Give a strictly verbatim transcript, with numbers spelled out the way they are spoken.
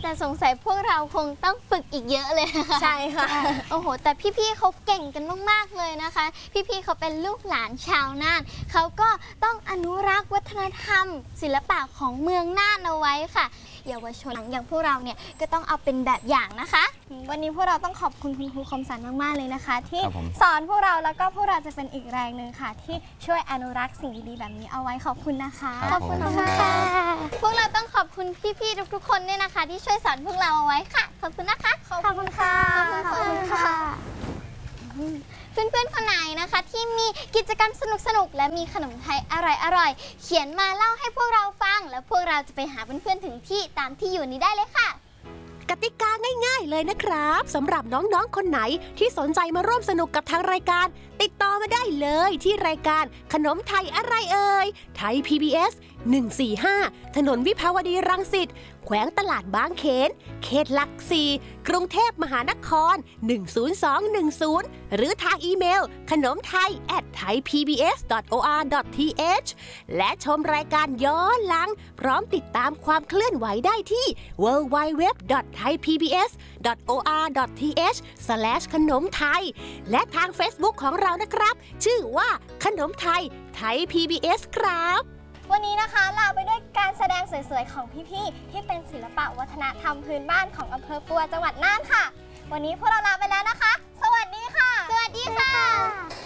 แต่สงสัยพวกเราคงต้องฝึกอีกเยอะเลยใช่ค่ะโอ้โหแต่พี่ๆเขาเก่งกันมากๆเลยนะคะพี่ๆเขาเป็นลูกหลานชาวน่านเขาก็ต้องอนุรักษ์วัฒนธรรมศิลปะของเมืองน่านเอาไว้ค่ะเยาวชนอย่างพวกเราเนี่ยก็ต้องเอาเป็นแบบอย่างนะคะวันนี้พวกเราต้องขอบคุณคุณครูคมสันมากๆเลยนะคะที่สอนพวกเราแล้วก็พวกเราจะเป็นอีกแรงหนึ่งค่ะที่ช่วยอนุรักษ์สิ่งดีๆแบบนี้เอาไว้ขอบคุณนะคะขอบคุณค่ะพวกเราต้องขอบคุณพี่ๆทุกๆคนเนี่ยนะคะที่ช่วยสอนพวกเราเอาไว้ค่ะขอบคุณนะคะขอบคุณค่ะขอบคุณค่ะเพื่อนๆคนไหนนะคะที่มีกิจกรรมสนุกๆและมีขนมไทยอร่อยๆเขียนมาเล่าให้พวกเราฟังแล้วพวกเราจะไปหาเพื่อนๆถึงที่ตามที่อยู่นี้ได้เลยค่ะกติกาง่ายๆเลยนะครับสำหรับน้องๆคนไหนที่สนใจมาร่วมสนุกกับทางรายการติดต่อมาได้เลยที่รายการขนมไทยอะไรเอ่ยไทย พี บี เอส หนึ่งสี่ห้าถนนวิภาวดีรังสิตแขวงตลาดบางเขนเขตหลักสี่กรุงเทพมหานครหนึ่งศูนย์สองหนึ่งศูนย์หรือทางอีเมลขนมไทย แอท ไทยพีบีเอส ดอท โอ อาร์ ดอท ที เอช และชมรายการย้อนหลังพร้อมติดตามความเคลื่อนไหวได้ที่ ดับเบิลยู ดับเบิลยู ดับเบิลยู ดอท ไทยพีบีเอส ดอท โอ อาร์ ดอท ที เอช สแลช ขนมไทยและทาง Facebook ของเรานะครับชื่อว่าขนมไทยไทย พี บี เอส ครับวันนี้นะคะลาไปด้วยการแสดงสวยๆของพี่ๆที่เป็นศิลปะวัฒนธรรมพื้นบ้านของอำเภอปัวจังหวัดน่านค่ะวันนี้พวกเราลาไปแล้วนะคะสวัสดีค่ะสวัสดีค่ะ